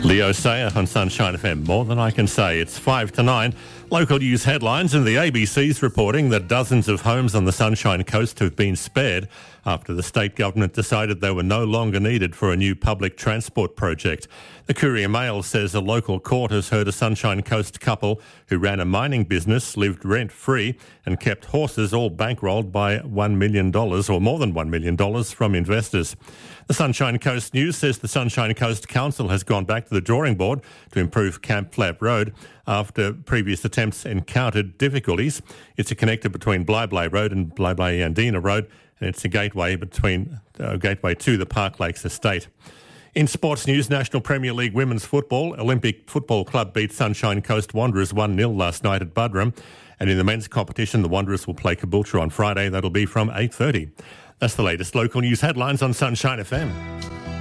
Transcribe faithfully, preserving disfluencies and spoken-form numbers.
Leo Sayer on Sunshine F M. More than I can say. It's five to nine. Local news headlines, and the A B C's reporting that dozens of homes on the Sunshine Coast have been spared after the state government decided they were no longer needed for a new public transport project. The Courier Mail says a local court has heard a Sunshine Coast couple who ran a mining business, lived rent-free and kept horses, all bankrolled by one million dollars or more than one million dollars from investors. The Sunshine Coast News says the Sunshine Coast Council has gone back to the drawing board to improve Camp Flap Road after previous attempts encountered difficulties. It's a connector between Blyblay Road and Blyblay-Yandina Road, and it's a gateway between uh, gateway to the Park Lakes estate. In sports news, National Premier League Women's Football, Olympic Football Club beat Sunshine Coast Wanderers one nil last night at Buderim. And in the men's competition, the Wanderers will play Caboolture on Friday. That'll be from eight thirty. That's the latest local news headlines on Sunshine F M.